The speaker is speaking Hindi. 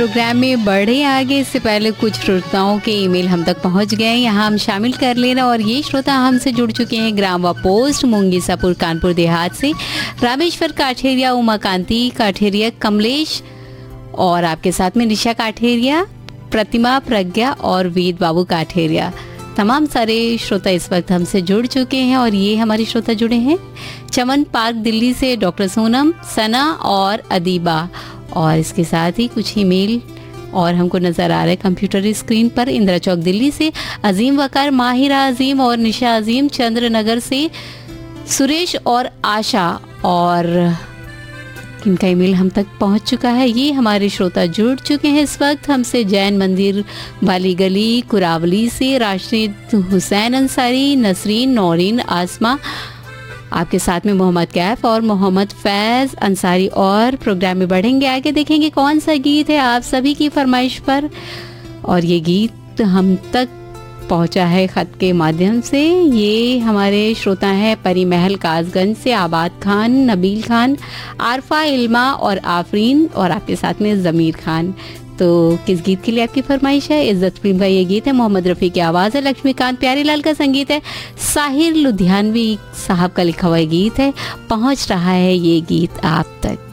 प्रोग्राम में बढ़े आगे, इससे पहले कुछ श्रोताओं के ईमेल हम तक पहुंच गए, यहाँ हम शामिल कर लेना। और ये श्रोता हमसे जुड़ चुके हैं ग्राम व पोस्ट मुंगीसापुर कानपुर देहात से। रामेश्वर काठेरिया, उमाकांति काठेरिया, कमलेश और आपके साथ में निशा काठेरिया, प्रतिमा, प्रज्ञा और वेद बाबू काठेरिया। तमाम सारे श्रोता इस वक्त हमसे जुड़ चुके हैं। और ये हमारे श्रोता जुड़े हैं चमन पार्क दिल्ली से डॉक्टर सोनम, सना और अदीबा। और इसके साथ ही कुछ ईमेल और हमको नज़र आ रहा है कंप्यूटर स्क्रीन पर। इंदिरा चौक दिल्ली से अजीम वकार, माहिरा अजीम और निशा अजीम, चंद्र नगर से सुरेश और आशा। और इनका ईमेल हम तक पहुंच चुका है। ये हमारे श्रोता जुड़ चुके हैं इस वक्त हमसे जैन मंदिर वाली गली कुरावली से राशिद हुसैन अंसारी, नसरीन, नौरीन, आसमा, आपके साथ में मोहम्मद कैफ और मोहम्मद फैज़ अंसारी। और प्रोग्राम में बढ़ेंगे आगे, देखेंगे कौन सा गीत है आप सभी की फरमाइश पर। और ये गीत हम तक पहुंचा है खत के माध्यम से। ये हमारे श्रोता हैं परी महल कासगंज से आबाद खान, नबील खान, आरफा, इल्मा और आफरीन और आपके साथ में ज़मीर खान। तो किस गीत के लिए आपकी फरमाइश है? इज्जत प्रेम का ये गीत है, मोहम्मद रफ़ी की आवाज़ है, लक्ष्मीकांत प्यारेलाल का संगीत है, साहिर लुधियानवी साहब का लिखा हुआ गीत है। पहुंच रहा है ये गीत आप तक।